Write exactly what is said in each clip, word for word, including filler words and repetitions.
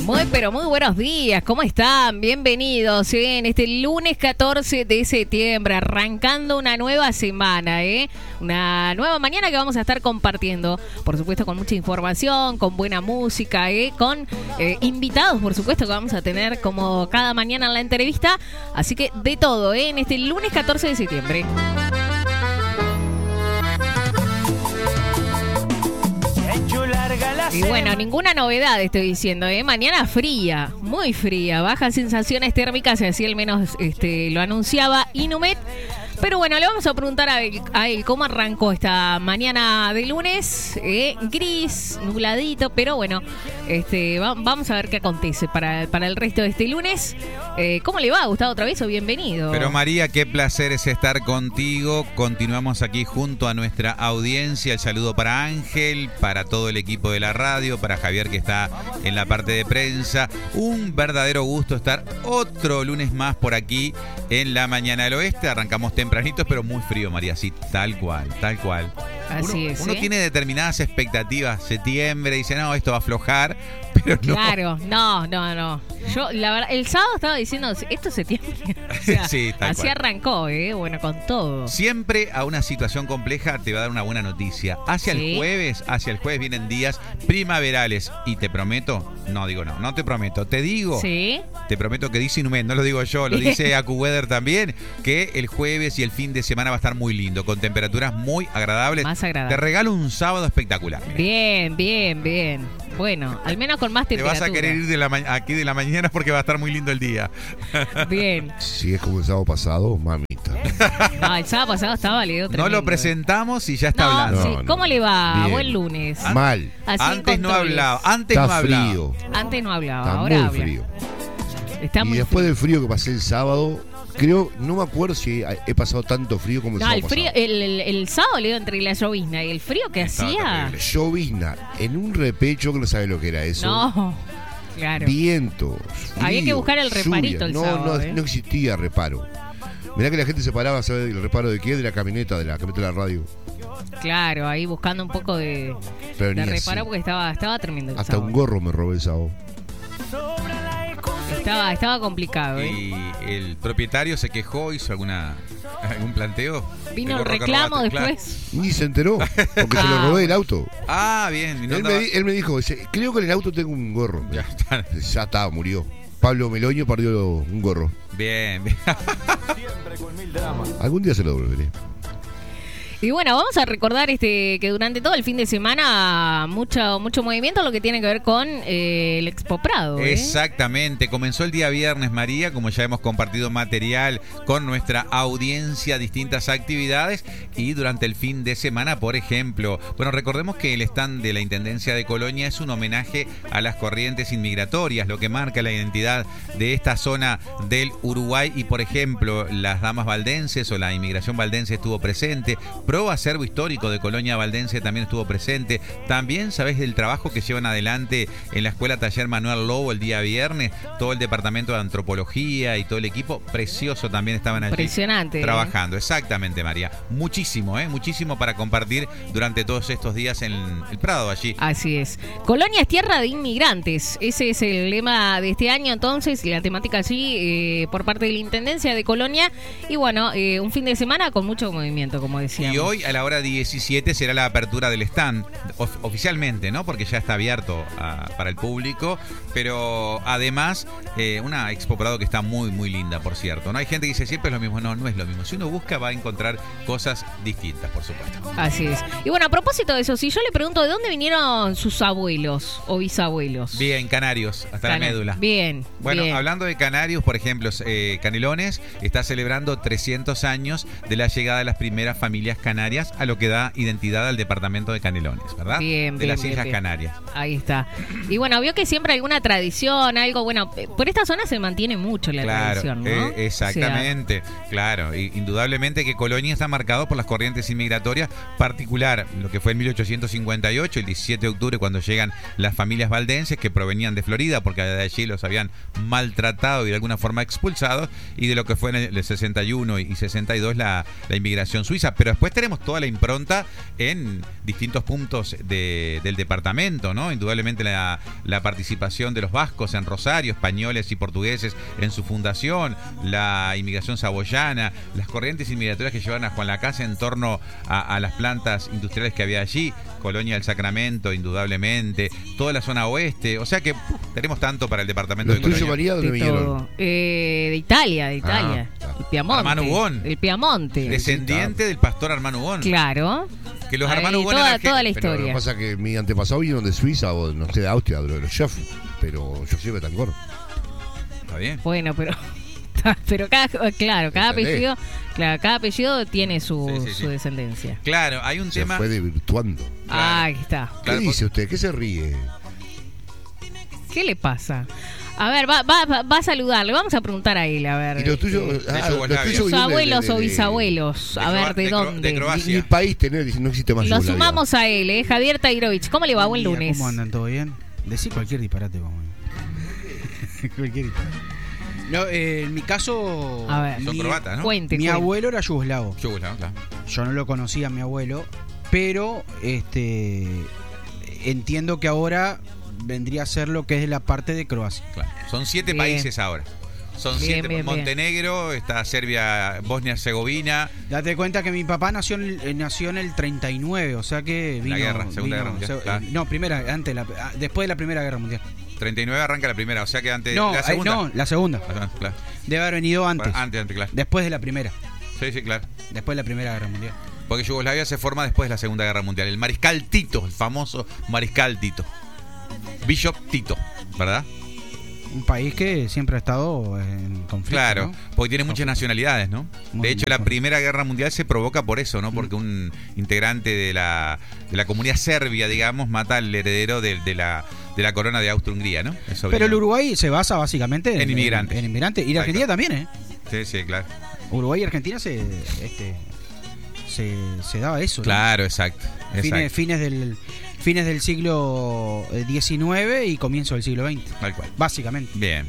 Muy, pero muy buenos días, ¿cómo están? Bienvenidos ¿eh? en este lunes catorce de septiembre, arrancando una nueva semana, ¿eh? Una nueva mañana que vamos a estar compartiendo, por supuesto con mucha información, con buena música, ¿eh? con eh, invitados, por supuesto, que vamos a tener como cada mañana en la entrevista, así que de todo, ¿eh? en este lunes catorce de septiembre. Y bueno, ninguna novedad estoy diciendo, ¿eh? Mañana fría, muy fría, bajas sensaciones térmicas, así al menos este, lo anunciaba Inumet. Pero bueno, le vamos a preguntar a él, a él cómo arrancó esta mañana de lunes, ¿eh? Gris, nubladito, pero bueno, este, va, vamos a ver qué acontece para, para el resto de este lunes. Eh, ¿Cómo le va, Gustavo Travieso? Bienvenido. Pero María, qué placer es estar contigo. Continuamos aquí junto a nuestra audiencia. El saludo para Ángel, para todo el equipo de la radio, para Javier que está en la parte de prensa. Un verdadero gusto estar otro lunes más por aquí en la Mañana del Oeste. Arrancamos tempranitos, pero muy frío, María, sí, tal cual, tal cual. Así uno, es, uno ¿eh? tiene determinadas expectativas, septiembre, dice, no, esto va a aflojar, pero no. Claro, no, no, no. Yo, la verdad, el sábado estaba diciendo, esto es septiembre. O sea, sí, tal así cual. Arrancó, ¿eh? Bueno, con todo. Siempre a una situación compleja te va a dar una buena noticia. Hacia ¿Sí? el jueves, hacia el jueves vienen días primaverales. Y te prometo, no digo no, no te prometo, te digo, ¿Sí? te prometo que dice Inumet, no lo digo yo, lo dice AccuWeather también, que el jueves y el fin de semana va a estar muy lindo, con temperaturas muy agradables. Más agradable. Te regalo un sábado espectacular. Mirá. Bien, bien, bien. Bueno, al menos con más Te temperatura. vas a querer ir de la ma- aquí de la mañana porque va a estar muy lindo el día. Bien. Si es como el sábado pasado, mamita. No, el sábado pasado estaba leído No tremendo. lo presentamos y ya está No, hablando. sí. No, no. ¿Cómo le va? Bien. Buen lunes. Mal. Así en Antes no controles. hablaba, antes Está no hablaba. frío. Antes no hablaba, Está ahora muy habla. frío. Está Y muy después frío. del frío que pasé el sábado, creo, no me acuerdo si he pasado tanto frío como el No, sábado el frío, pasado. el, el, el sábado leo entre la llovizna y el frío que Estaba hacía. terrible. Llovizna en un repecho que no sabe lo que era eso. No, claro. Vientos. Había que frío, buscar el reparito lluvia. el no, sábado, no, ¿eh? no existía reparo. Mirá que la gente se paraba a saber el reparo de qué, de la camioneta, de la camioneta de la radio. Claro, ahí buscando un poco de, Pero de ni reparo así. porque estaba, estaba tremendo el Hasta sábado. un gorro me robé el sábado. Estaba, estaba complicado, ¿eh? Y el propietario se quejó, hizo alguna algún planteo. Vino del el gorro que reclamo robaste, claro. después. Ni se enteró, porque se Ah, lo robé el auto. Ah, bien. y no Él andaba- me, di- él me dijo, dice, creo que en el auto tengo un gorro. Ya está. Ya está, murió. Pablo Meloño perdió un gorro. Bien, bien. Algún día se lo devolveré. Y bueno, vamos a recordar este que durante todo el fin de semana mucho mucho movimiento, lo que tiene que ver con eh, el Expo Prado, ¿eh? Exactamente. Comenzó el día viernes, María, como ya hemos compartido material con nuestra audiencia, distintas actividades. Y durante el fin de semana, por ejemplo, bueno, recordemos que el stand de la Intendencia de Colonia es un homenaje a las corrientes inmigratorias, lo que marca la identidad de esta zona del Uruguay. Y, por ejemplo, las damas valdenses o la inmigración valdense estuvo presente. Pro Acervo Histórico de Colonia Valdense también estuvo presente. También, ¿sabés del trabajo que llevan adelante en la Escuela Taller Manuel Lobo el día viernes? Todo el departamento de antropología y todo el equipo precioso también estaban allí. Impresionante, Trabajando, exactamente, María. Muchísimo, ¿eh? Muchísimo para compartir durante todos estos días en el Prado allí. Así es. Colonia es tierra de inmigrantes. Ese es el lema de este año, entonces, y la temática allí eh, por parte de la Intendencia de Colonia. Y bueno, eh, un fin de semana con mucho movimiento, como decíamos. Y hoy a la hora diecisiete será la apertura del stand, of- oficialmente, ¿no? Porque ya está abierto a- para el público, pero además eh, una Expo Prado que está muy, muy linda, por cierto. No hay gente que dice siempre es lo mismo, no, no es lo mismo. Si uno busca va a encontrar cosas distintas, por supuesto. Así es. Y bueno, a propósito de eso, si yo le pregunto de dónde vinieron sus abuelos o bisabuelos. Bien, Canarios, hasta la Cana- médula. Bien. Bueno, bien. hablando de Canarios, por ejemplo, eh, Canelones está celebrando trescientos años de la llegada de las primeras familias canarias a lo que da identidad al departamento de Canelones, ¿verdad? Bien, de bien, las bien, Islas bien. Canarias. Ahí está. Y bueno, vio que siempre alguna tradición, algo, bueno, eh, por esta zona se mantiene mucho la Claro, tradición, ¿no? eh, exactamente, claro. Y indudablemente que Colonia está marcado por las corrientes inmigratorias, particular lo que fue en mil ochocientos cincuenta y ocho, el diecisiete de octubre, cuando llegan las familias valdenses que provenían de Florida, porque de allí los habían maltratado y de alguna forma expulsados, y de lo que fue en el sesenta y uno y sesenta y dos la, la inmigración suiza. Pero después tenemos toda la impronta en distintos puntos de, del departamento, ¿no? Indudablemente la, la participación de los vascos en Rosario, españoles y portugueses en su fundación, la inmigración saboyana, las corrientes inmigratorias que llevan a Juan Lacase en torno a, a las plantas industriales que había allí, Colonia del Sacramento, indudablemente, toda la zona oeste, o sea que uf, tenemos tanto para el departamento ¿Los de tuyos, Colonia. María, dónde De vinieron? todo. Eh, de Italia, de Italia. Ah, el Piamonte. Armando Ugón. El Piamonte. Descendiente del pastor Armando Ugón. Claro. Que los Ahí, hermanos Ugón toda, eran toda la gente- Pero lo que historia. pasa es que mi antepasado vinieron de Suiza o no sé, de Austria, de los chefs, pero yo soy Betancor. Está bien. Bueno, pero pero cada claro, cada ¿Entendés? apellido, claro, cada apellido tiene su, Sí, sí, sí. su descendencia. Claro, hay un Se tema. fue desvirtuando. Ah, ahí está. ¿Qué Claro, dice usted? ¿Qué se ríe? ¿Qué le pasa? A ver, va, va, va- va a saludarle. Vamos a preguntar a él, a ver. Y los tuyos, este, ah, Yugoslavia. los tuyos sus vinieron de- abuelos de- o de- bisabuelos. de A ver, Croa- ¿de de Cro- dónde? de Croacia. Ni, ni país tener, no existe más Lo Yugoslavia. sumamos a él, ¿eh? Javier Tairovich. ¿Cómo le va? Buen día, lunes. ¿Cómo andan? ¿Todo bien? Decí cualquier disparate, vamos. Cualquier disparate. No, eh, en mi caso, A ver. Son mi, croatas, ¿no? Cuente, mi cuente. abuelo era yugoslavo. Yugoslavo, claro. Yo no lo conocía a mi abuelo, pero este entiendo que ahora vendría a ser lo que es la parte de Croacia. Claro. Son siete Bien. países ahora. Son Bien, siete. bien, bien. Montenegro, está Serbia, Bosnia-Herzegovina. Date cuenta que mi papá nació en el, eh, nació en el treinta y nueve, o sea que vino... guerra, Segunda vino- Guerra Mundial, se- claro. No, primera, antes, la, ah, después de la Primera Guerra Mundial. treinta y nueve arranca la primera, o sea que antes No, la eh, segunda. no, la segunda. Ajá, claro. Debe haber venido antes, Antes, antes, claro. después de la primera, Sí, sí, claro. después de la Primera Guerra Mundial. Porque Yugoslavia se forma después de la Segunda Guerra Mundial. El mariscal Tito, el famoso mariscal Tito. Bishop Tito, ¿verdad? Un país que siempre ha estado en conflicto. Claro, ¿no? porque tiene muchas nacionalidades, ¿no? Muy De hecho, bien, la muy Primera Guerra Mundial se provoca por eso, ¿no? Porque un integrante de la, de la comunidad serbia, digamos, mata al heredero de, de la, de la corona de Austria-Hungría, ¿no? El sobrino. Pero el Uruguay se basa básicamente En inmigrantes. En, inmigrantes. Y la Ahí Argentina está. también, ¿eh? Sí, sí, claro. Uruguay y Argentina se este se, se daba eso, ¿no? Claro, exacto. Fines, exacto. fines del fines del siglo diecinueve y comienzo del siglo veinte, Tal cual. básicamente. Bien.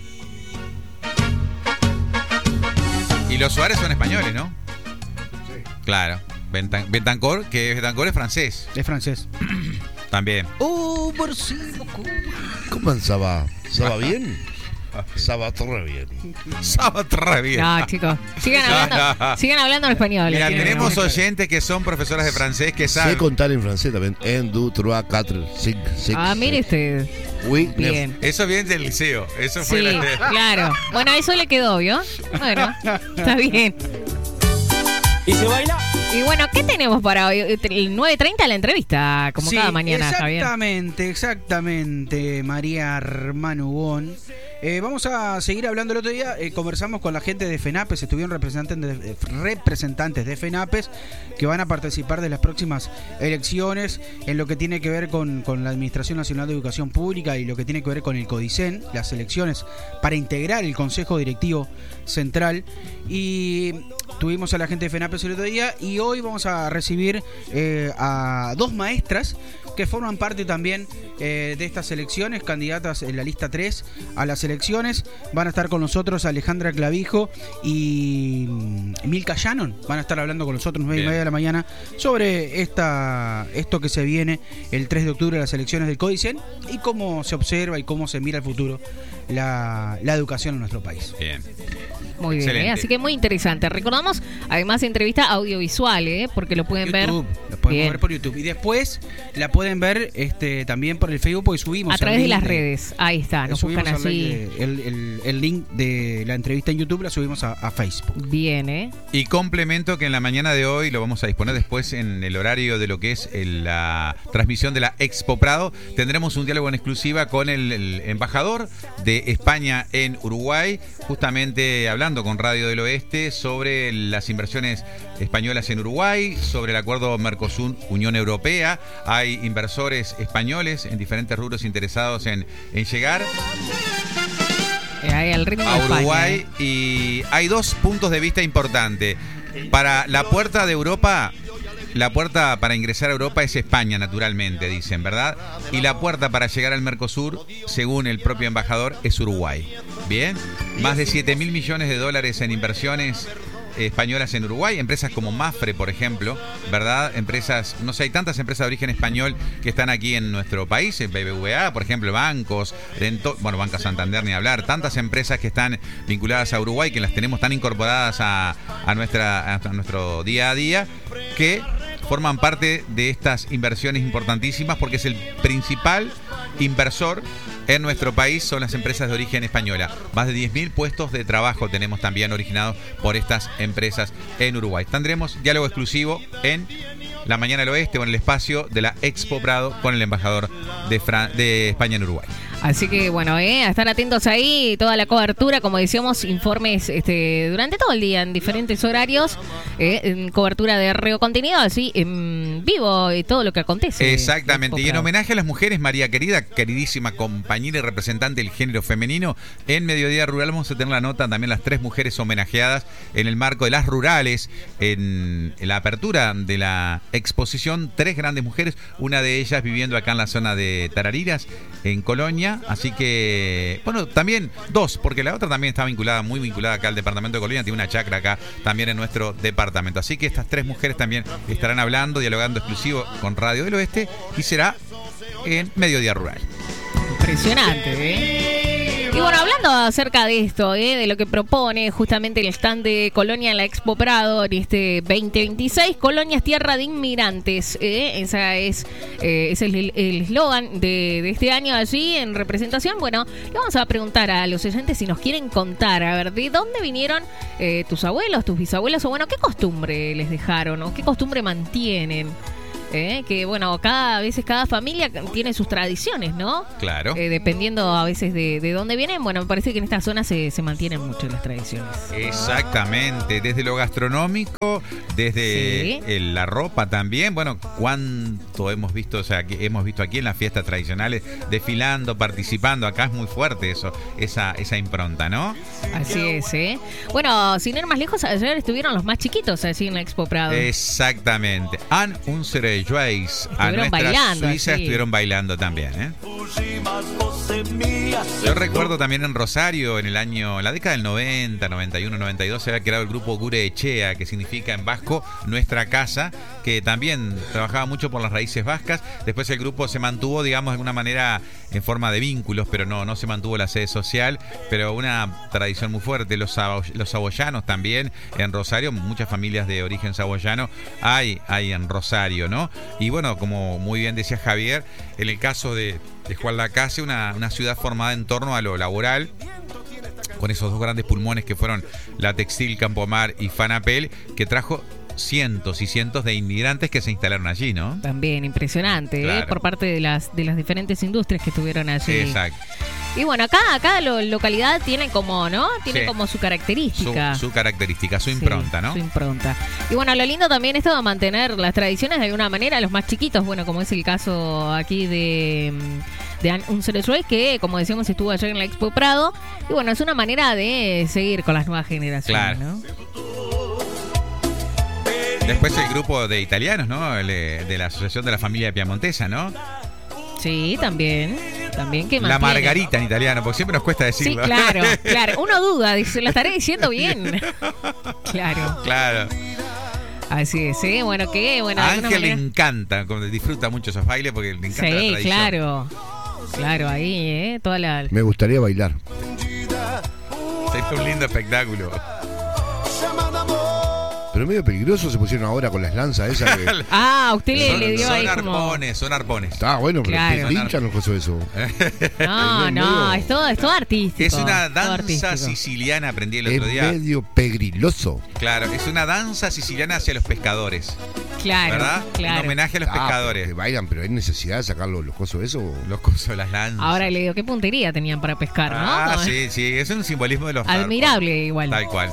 Y los Suárez son españoles, ¿no? Sí. Claro. Bentan- Bentancor, que Bentancor es francés, Es francés. también. Oh, por sí, ¿Cómo Saba? ¿Saba bien? Saba re bien. Sabe re bien. No, chicos. Sigan hablando, sigan hablando en español. Mira, ¿eh? tenemos oyentes que son profesoras de francés que Sé saben. contar en francés también. Un, dos, tres, cuatro, cinco, seis. Ah, mire usted. Oui, Bien. Eso viene del liceo. Eso fue Sí, la- claro. Bueno, eso le quedó, ¿vio? Bueno, está bien. ¿Y se baila? Y bueno, ¿qué tenemos para hoy? El nueve treinta la entrevista, como Sí, cada mañana, Javier. exactamente, exactamente, María Armanugón. Eh, vamos a seguir hablando. El otro día eh, conversamos con la gente de FENAPES, estuvieron representantes de, representantes de FENAPES que van a participar de las próximas elecciones en lo que tiene que ver con, con la Administración Nacional de Educación Pública y lo que tiene que ver con el CODICEN, las elecciones para integrar el Consejo Directivo Central. Y tuvimos a la gente de FENAPES el otro día y hoy vamos a recibir eh, a dos maestras que forman parte también eh, de estas elecciones, candidatas en la lista tres a las elecciones. Van a estar con nosotros Alejandra Clavijo y mm, Milka Shannon. Van a estar hablando con nosotros nueve y Bien. media de la mañana sobre esta esto que se viene el tres de octubre, las elecciones del CODICEN, y cómo se observa y cómo se mira al futuro la, la educación en nuestro país. Bien. Muy bien, Excelente. ¿eh? Así que muy interesante. Recordamos, además, entrevista audiovisual, ¿eh? Porque lo pueden YouTube, ver. la pueden Bien. ver por YouTube. Y después la pueden ver este también por el Facebook, porque subimos A el través de link las redes. Ahí está, nos subimos buscan el, así. link de- el, el- el link de la entrevista en YouTube, la subimos a, a Facebook. Bien, ¿eh? Y complemento que en la mañana de hoy lo vamos a disponer después en el horario de lo que es el- la transmisión de la Expo Prado. Tendremos un diálogo en exclusiva con el, el embajador de España en Uruguay, justamente hablando con Radio del Oeste sobre las inversiones españolas en Uruguay, sobre el acuerdo Mercosur-Unión Europea. Hay inversores españoles en diferentes rubros interesados en, en llegar Eh, ahí al ritmo a de España, Uruguay ¿eh? y hay dos puntos de vista importantes. Para la puerta de Europa, la puerta para ingresar a Europa es España, naturalmente, dicen, ¿verdad? Y la puerta para llegar al Mercosur, según el propio embajador, es Uruguay. Bien, más de siete mil millones de dólares en inversiones españolas en Uruguay, empresas como Mafre, por ejemplo, ¿verdad? Empresas, no sé, hay tantas empresas de origen español que están aquí en nuestro país, B B V A, por ejemplo, bancos, Dento, bueno, Banca Santander ni hablar, tantas empresas que están vinculadas a Uruguay, que las tenemos tan incorporadas a, a, nuestra, a nuestro día a día, que forman parte de estas inversiones importantísimas porque es el principal inversor en nuestro país, son las empresas de origen española. Más de diez mil puestos de trabajo tenemos también originados por estas empresas en Uruguay. Tendremos diálogo exclusivo en La Mañana del Oeste o en el espacio de la Expo Prado con el embajador de, Fran- de España en Uruguay. Así que bueno, eh, a estar atentos ahí, toda la cobertura, como decíamos, informes este, durante todo el día en diferentes horarios, eh, en cobertura de Reo Contenido, así en vivo y todo lo que acontece. Exactamente, y en homenaje a las mujeres, María querida, queridísima compañera y representante del género femenino, en Mediodía Rural vamos a tener la nota también las tres mujeres homenajeadas en el marco de las rurales, en, en la apertura de la exposición, tres grandes mujeres, una de ellas viviendo acá en la zona de Tarariras, en Colonia. Así que, bueno, también dos, porque la otra también está vinculada, muy vinculada acá al departamento de Colonia, tiene una chacra acá también en nuestro departamento. Así que estas tres mujeres también estarán hablando, dialogando exclusivo con Radio del Oeste y será en Mediodía Rural. Impresionante, ¿eh? Y bueno, hablando acerca de esto, ¿eh? De lo que propone justamente el stand de Colonia en la Expo Prado en este veinte veintiséis, Colonia es tierra de inmigrantes, ¿eh? Esa es, eh, ese es el eslogan de, de este año allí en representación. Bueno, le vamos a preguntar a los oyentes si nos quieren contar, a ver, ¿de dónde vinieron eh, tus abuelos, tus bisabuelos? O bueno, ¿qué costumbre les dejaron o qué costumbre mantienen? Eh, que bueno, cada a veces cada familia tiene sus tradiciones, ¿no? Claro. Eh, dependiendo a veces de, de dónde vienen. Bueno, me parece que en esta zona se, se mantienen mucho las tradiciones. Exactamente, desde lo gastronómico, desde Sí. el- la ropa también. Bueno, cuánto hemos visto, o sea, que hemos visto aquí en las fiestas tradicionales, desfilando, participando. Acá es muy fuerte eso, esa, esa impronta, ¿no? Así es, ¿eh? Bueno, sin ir más lejos, ayer estuvieron los más chiquitos allí en la Expo Prado. Exactamente. An Unsere Joyce, a Estuvieron nuestra bailando, Suiza, sí. estuvieron bailando también, ¿eh? Yo recuerdo también en Rosario, en el año, en la década del noventa, noventa y uno, noventa y dos, se había creado el grupo Gure Echea, que significa en vasco nuestra casa, que también trabajaba mucho por las raíces vascas. Después el grupo se mantuvo, digamos, de alguna manera en forma de vínculos, pero no, no se mantuvo la sede social, pero una tradición muy fuerte. Los, sabo- los saboyanos también en Rosario, muchas familias de origen saboyano hay, hay en Rosario, ¿no? Y bueno, como muy bien decía Javier, en el caso de, de Juan Lacase, una, una ciudad formada en torno a lo laboral, con esos dos grandes pulmones que fueron la Textil, Campomar y Fanapel, que trajo cientos y cientos de inmigrantes que se instalaron allí, ¿no? También impresionante, Claro. ¿eh? Por parte de las de las diferentes industrias que estuvieron allí. Exacto. Y bueno, acá cada lo, localidad tiene como, ¿no? Tiene Sí. como su Su, característica. su característica, su Sí, impronta, ¿no? Su impronta. Y bueno, lo lindo también esto de mantener las tradiciones de alguna manera, los más chiquitos, bueno, como es el caso aquí de, de An Unsere Joyce, que como decíamos estuvo ayer en la Expo Prado. Y bueno, es una manera de seguir con las nuevas generaciones, Claro. ¿no? Después el grupo de italianos, ¿no? El, eh, de la Asociación de la Familia Piamontesa, ¿no? Sí, también. También que La mantiene. Margarita en italiano, porque siempre nos cuesta Sí, decirlo. claro, claro. Uno duda, dice, lo estaré diciendo bien. Claro. Claro. Así es, ¿eh? Bueno, ¿qué? Bueno, de A alguna Ángel le manera- encanta, como disfruta mucho esos bailes porque le encanta la Sí, tradición. claro. Claro, ahí, ¿eh? Toda la... Me gustaría bailar. Sería un lindo espectáculo. Pero medio peligroso se pusieron ahora con las lanzas esas que... Ah, usted le, Son, le dio son ahí como... arpones, son arpones. Está bueno, pero Claro. te linchan los cosas eso. No, Es no, medio- es todo, es todo artístico. Es una todo danza artístico. siciliana, aprendí el Es otro día. medio pegriloso. Claro, es una danza siciliana hacia los pescadores, Claro, ¿verdad? Un claro. homenaje a los Ah, pescadores. porque bailan, pero hay necesidad de sacar los, los cosos de eso. Los cosos, las lanzas. Ahora le digo, ¿qué puntería tenían para pescar, no? Ah, Como- sí, sí, es un simbolismo de los Admirable igual. Tal cual.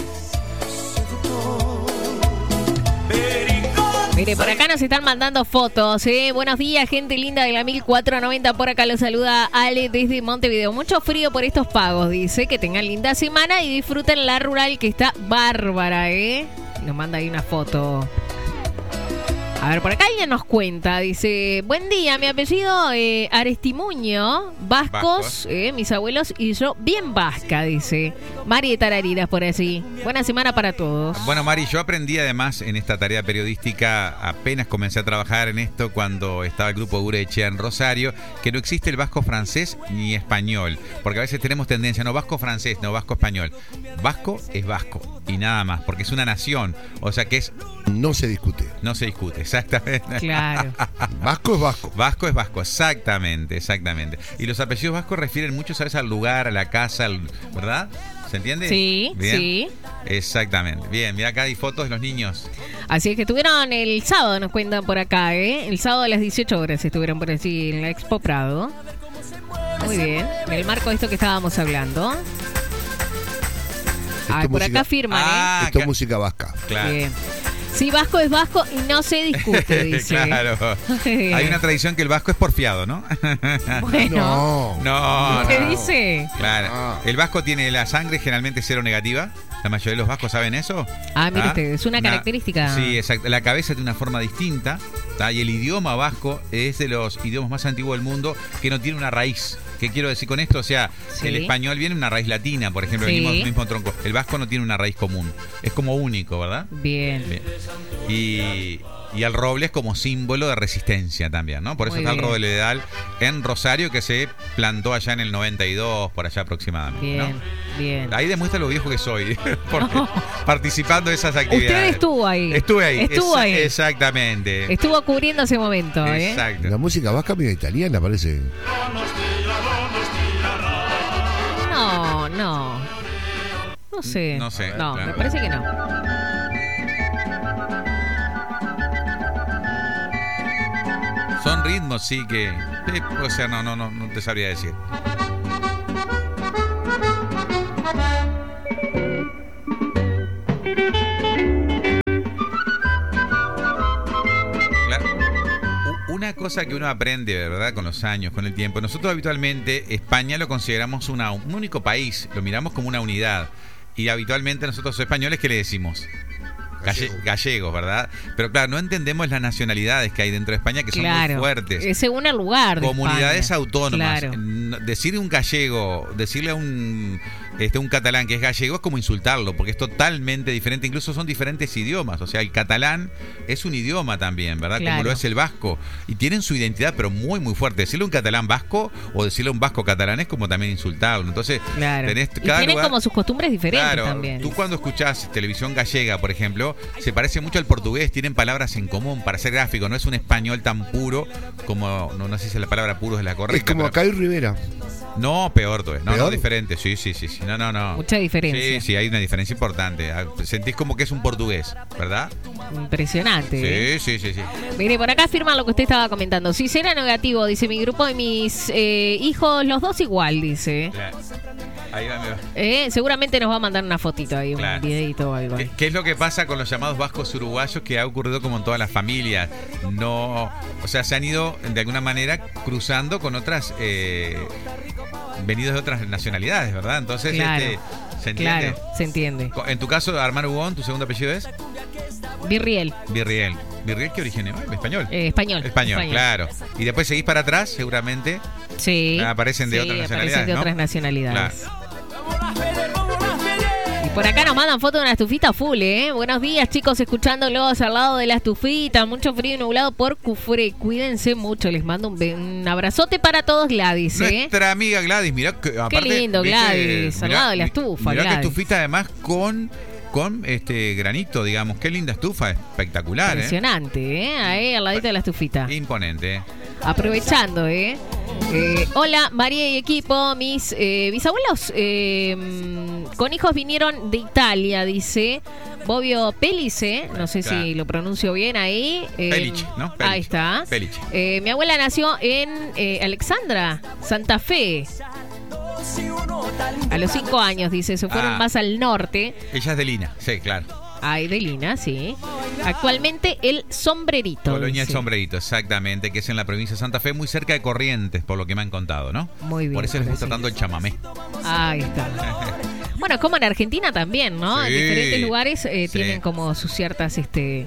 Mire, por acá nos están mandando fotos, ¿eh? Buenos días, gente linda de la mil cuatrocientos noventa. Por acá los saluda Ale desde Montevideo. Mucho frío por estos pagos, dice. Que tengan linda semana y disfruten la rural que está bárbara, ¿eh? Nos manda ahí una foto. A ver, por acá alguien nos cuenta, dice, buen día, mi apellido eh, Aristimuño, vascos, Vascos. eh, mis abuelos y yo, bien vasca, dice. Mari de Tarariras por allí. Buena semana para todos. Bueno, Mari, yo aprendí además en esta tarea periodística, apenas comencé a trabajar en esto cuando estaba el grupo Urechea en Rosario, que no existe el vasco francés ni español, porque a veces tenemos tendencia, no vasco francés, no vasco español. Vasco es vasco y nada más, porque es una nación, o sea que es No se discute. no se discute, exactamente. Claro. Vasco es vasco. Vasco es vasco, exactamente, exactamente. Y los apellidos vascos refieren mucho, ¿sabes? Al lugar, a la casa, al- ¿verdad? ¿Se entiende? Sí, Bien. sí. Exactamente. Bien, mira acá hay fotos de los niños. Así es que estuvieron el sábado, nos cuentan por acá, ¿eh? El sábado a las dieciocho horas estuvieron por allí en la Expo Prado. Muy bien, en el marco de esto que estábamos hablando. Ah, Esto por música- acá firman, ¿eh? Ah, Esto es ca- música vasca. claro. Bien. Sí, vasco es vasco y no se discute, dice. Claro. Hay una tradición que el vasco es porfiado, ¿no? Bueno, No. No, ¿qué no. dice? Claro. Ah. El vasco tiene la sangre generalmente cero negativa. La mayoría de los vascos saben eso. Ah, mire ¿Ah? usted, es una Na- característica. Sí, exacto. La cabeza tiene una forma distinta. ¿tá? Y el idioma vasco es de los idiomas más antiguos del mundo que no tiene una raíz. ¿Qué quiero decir con esto? O sea, Sí. el español viene de una raíz latina, por ejemplo, Sí. venimos del mismo tronco. El vasco no tiene una raíz común. Es como único, ¿verdad? Bien. Bien. Y, y el roble es como símbolo de resistencia también, ¿no? Por eso Muy está el bien. robledal en Rosario, que se plantó allá en el noventa y dos, por allá aproximadamente. Bien, ¿no? bien. Ahí demuestra lo viejo que soy, porque participando de esas actividades. Usted estuvo ahí. Estuve ahí. Estuvo Exa- ahí. Exactamente. Estuvo cubriendo ese momento, ¿eh? Exacto. La música vasca medio italiana parece. No, no. No sé. No sé, No, claro. me parece que no. Son ritmos, sí, que... eh, o sea, no, no, no, no te sabría decir. Claro. U- Una cosa que uno aprende, ¿verdad? Con los años, con el tiempo. Nosotros habitualmente España lo consideramos una, un único país, lo miramos como una unidad. Y habitualmente nosotros españoles, ¿qué le decimos? Galle- Gallego. gallegos, ¿verdad? Pero claro, no entendemos las nacionalidades que hay dentro de España, que son Claro. muy fuertes. Es según el lugar. de Comunidades España. autónomas. Claro. No- Decir un gallego, decirle a un este un catalán que es gallego es como insultarlo, porque es totalmente diferente. Incluso son diferentes idiomas. O sea, el catalán es un idioma también, ¿verdad? Claro. Como lo es el vasco. Y tienen su identidad, pero muy, muy fuerte. Decirle a un catalán vasco o decirle a un vasco catalán es como también insultarlo. Entonces, Claro. tenés Y cada tienen lugar- como sus costumbres diferentes Claro, también. tú cuando escuchás televisión gallega, por ejemplo, se parece mucho al portugués, tienen palabras en común para ser gráfico, no es un español tan puro como, no, no sé si la palabra puro es la correcta. Es como pero- acá y Rivera. No, peor todavía, no, no, ¿Peor? diferente, sí, sí, sí, sí, no, no, no. Mucha diferencia. Sí, sí, hay una diferencia importante, Ah, sentís como que es un portugués, ¿verdad? Impresionante. ¿eh? Sí, sí, sí, sí. Mire, por acá afirman lo que usted estaba comentando. Si será negativo, dice mi grupo y mis eh, hijos, los dos igual, dice. Claro. Ahí va, me va. Eh, seguramente nos va a mandar una fotito ahí, Claro. un videito o algo. ¿Qué, qué es lo que pasa con los llamados vascos uruguayos que ha ocurrido como en todas las familias? No, o sea, se han ido de alguna manera cruzando con otras, eh, venidos de otras nacionalidades, ¿verdad? Entonces, Claro. este, ¿se entiende? Claro, se entiende. Co- En tu caso, Armando Hugón, ¿tu segundo apellido es? Virriel, Virriel. ¿Virriel qué origen es? ¿Español? eh, español. Español, claro. Y después seguís para atrás, seguramente. Sí. Aparecen de Sí, otras aparecen nacionalidades, de ¿no? otras nacionalidades. Claro. Y por acá nos mandan fotos de una estufita full, ¿eh? Buenos días, chicos, escuchándolos al lado de la estufita. Mucho frío y nublado por Cufre. Cuídense mucho. Les mando un, be- un abrazote para todos, Gladys, ¿eh? Nuestra amiga Gladys, mirá que aparte, lindo, viste, Gladys, al mirá- lado de la estufa, Mirá que Gladys. estufita además con, con este granito, digamos. Qué linda estufa, espectacular, ¿eh? Impresionante, ¿eh? Ahí al ladito de la estufita. Imponente. ¿eh? Aprovechando, ¿eh? Eh, hola, María y equipo. Mis eh, bisabuelos eh, mm, con hijos vinieron de Italia, dice Bobbio Pellice. No sé Claro. si lo pronuncio bien ahí. Eh, Pellice, ¿no? Ahí Pellice. está. Pellice. Eh, mi abuela nació en eh, Alexandra, Santa Fe. A los cinco años, dice, se fueron Ah. más al norte. Ella es de Lina, sí, claro. Ay, de Lina, sí. Actualmente el Sombrerito. Colonia El dice. Sombrerito, exactamente, que es en la provincia de Santa Fe, muy cerca de Corrientes, por lo que me han contado, ¿no? Muy bien. Por eso les gusta sí. tanto el chamamé. Ahí está. Bueno, como en Argentina también, ¿no? Sí, En diferentes lugares eh, sí. tienen como sus ciertas este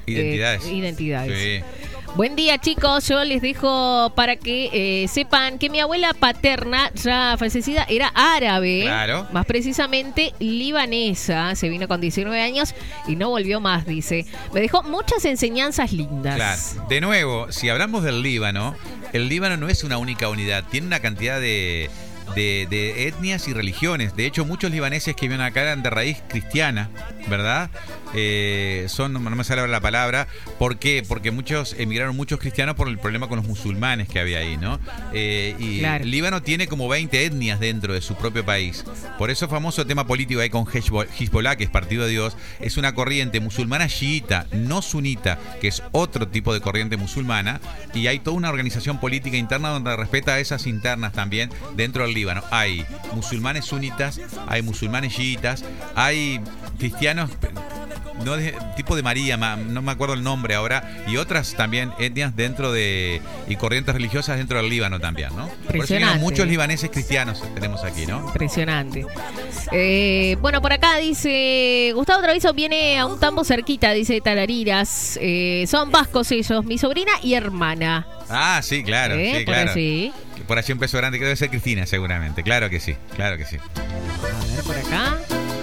Identidades. Eh, identidades. Sí. Buen día, chicos. Yo les dejo para que eh, sepan que mi abuela paterna, ya fallecida, era árabe. Claro. Más precisamente libanesa. Se vino con diecinueve años y no volvió más, dice. Me dejó muchas enseñanzas lindas. Claro. De nuevo, si hablamos del Líbano, el Líbano no es una única unidad. Tiene una cantidad de, de, de etnias y religiones. De hecho, muchos libaneses que viven acá eran de raíz cristiana, ¿verdad? Eh, son, no me sale ahora la palabra. ¿Por qué? Porque muchos emigraron, muchos cristianos por el problema con los musulmanes que había ahí, ¿no? Eh, y claro. Líbano tiene como veinte etnias dentro de su propio país. Por eso famoso tema político ahí con Hezbollah, que es Partido de Dios, es una corriente musulmana chiita, no sunita, que es otro tipo de corriente musulmana, y hay toda una organización política interna donde respeta esas internas también dentro del Líbano. Hay musulmanes sunitas, hay musulmanes chiitas, hay cristianos no de, tipo de María, no me acuerdo el nombre ahora, y otras también etnias dentro de y corrientes religiosas dentro del Líbano también, ¿no? Por eso vienen muchos libaneses cristianos tenemos aquí, ¿no? Impresionante. Eh, bueno, por acá dice Gustavo Traviso viene a un tambo cerquita, dice Tarariras. Eh, son vascos ellos, mi sobrina y hermana. Ah, sí, claro, ¿Eh? sí, Por claro. Así. Por allí un peso grande que debe ser Cristina, seguramente. Claro que sí, claro que sí. A ver, por acá.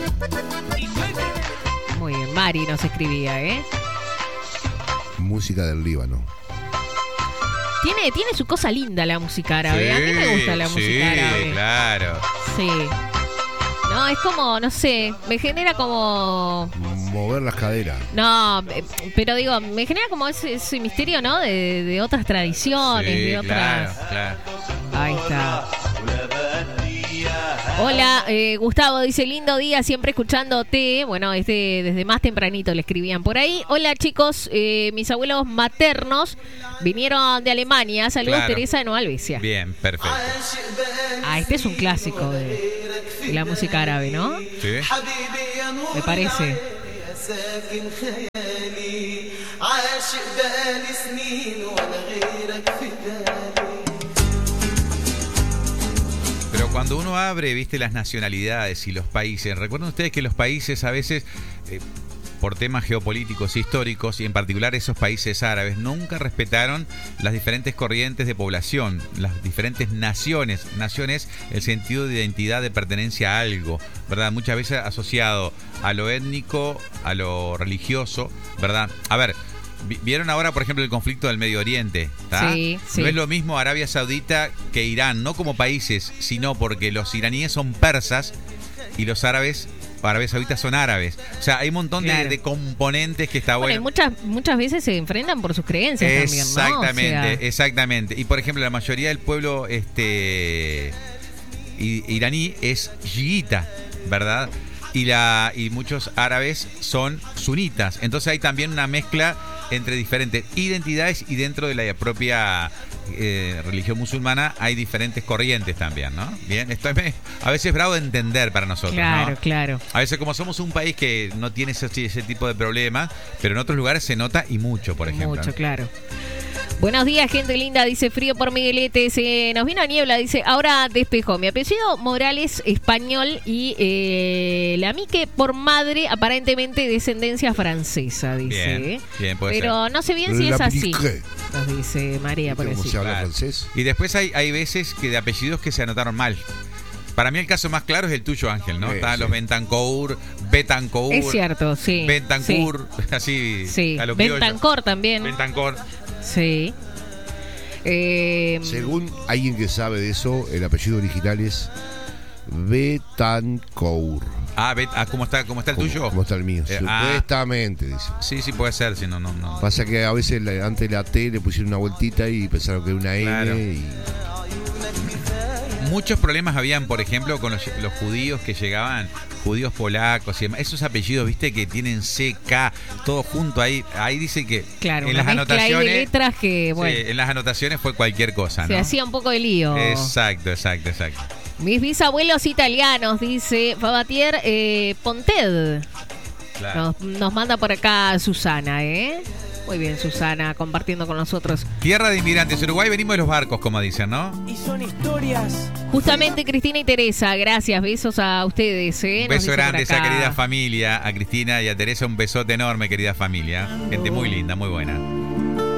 Muy bien, Mari nos escribía, ¿eh? Música del Líbano. Tiene, tiene su cosa linda la música árabe. Sí, a mí me gusta la sí, música árabe. Claro. Sí. No, es como, no sé, me genera como... Mover las caderas. No, pero digo, me genera como ese, ese misterio, ¿no? De, de otras tradiciones, Sí, de otras... claro, claro. Ahí está. Hola, eh, Gustavo dice, lindo día, siempre escuchándote. Bueno, este, desde más tempranito le escribían por ahí. Hola, chicos, eh, mis abuelos maternos vinieron de Alemania. Saludos, Claro. Teresa de Nueva Albesia. Bien, perfecto. Ah, este es un clásico de, de la música árabe, ¿no? Sí. Me parece. Pero cuando uno abre, viste, las nacionalidades y los países, recuerden ustedes que los países a veces, eh, por temas geopolíticos e históricos, y en particular esos países árabes, nunca respetaron las diferentes corrientes de población, las diferentes naciones. Naciones, el sentido de identidad, de pertenencia a algo, ¿verdad? Muchas veces asociado a lo étnico, a lo religioso, ¿verdad? A ver, vieron ahora, por ejemplo, el conflicto del Medio Oriente, ¿tá? Sí, sí. No es lo mismo Arabia Saudita que Irán, no como países, sino porque los iraníes son persas y los árabes, Arabia Saudita, son árabes. O sea, hay un montón de, Claro. de componentes que está Bueno, y bueno. muchas, muchas veces se enfrentan por sus creencias también, ¿no? Exactamente, O sea, exactamente. Y por ejemplo, la mayoría del pueblo este i- iraní es chiita, ¿verdad? Y la y muchos árabes son sunitas. Entonces hay también una mezcla entre diferentes identidades y dentro de la propia eh, religión musulmana hay diferentes corrientes también, ¿no? Bien, esto es a veces bravo de entender para nosotros, Claro, ¿no? claro. A veces como somos un país que no tiene ese, ese tipo de problemas, pero en otros lugares se nota y mucho, por ejemplo. Mucho, ¿no? claro. Buenos días, gente linda, dice frío por Miguelete, se nos vino niebla, dice, ahora despejó. Mi apellido Morales, español, y eh, la Mique por madre, aparentemente descendencia francesa, dice. Bien, bien, puede Pero ser. no sé bien si La es así, Mique. nos dice María por ¿Cómo decir. se habla Claro. francés? Y después hay, hay veces que de apellidos que se anotaron mal. Para mí el caso más claro es el tuyo, Ángel, ¿no? Sí, Están sí. los Bentancourt, Betancourt, Es cierto, sí. Bentancourt, así Sí, sí. a lo criollo. Bentancor también. Bentancourt. Sí. Eh, Según alguien que sabe de eso, el apellido original es Betancourt. Ah, Bet- ah, ¿cómo está, cómo está el ¿Cómo, tuyo? cómo está el mío? Eh, ah. Supuestamente, dice. Sí, sí puede ser, si no, no, no. Pasa que a veces la- antes de la T le pusieron una vueltita y pensaron que era una Claro. N. Y... Muchos problemas habían, por ejemplo, con los, los judíos que llegaban, judíos polacos y demás. Esos apellidos, viste, que tienen C, K, todo junto ahí. Ahí dice que claro, en una las mezcla ahí anotaciones, de letras que, bueno, sí, en las anotaciones fue cualquier cosa, se ¿no? hacía un poco de lío. Exacto, exacto, exacto. Mis bisabuelos italianos, dice Fabatier eh, Ponted. Claro. Nos, nos manda por acá Susana, ¿eh? Muy bien, Susana, compartiendo con nosotros. Tierra de inmigrantes, Uruguay, venimos de los barcos, como dicen, ¿no? Y son historias. Justamente Cristina y Teresa, gracias, besos a ustedes. ¿eh? Un Nos beso dicen grande a por esa acá. querida familia, a Cristina y a Teresa, un besote enorme, querida familia. Gente muy linda, muy buena.